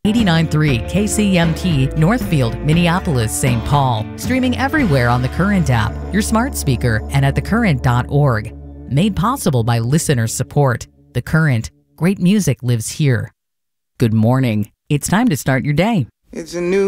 89.3 KCMT Northfield, Minneapolis, St. Paul. Streaming everywhere on the Current app, your smart speaker, and at thecurrent.org. Made possible by listener support. The Current. Great music lives here. Good morning. It's time to start your day. It's a new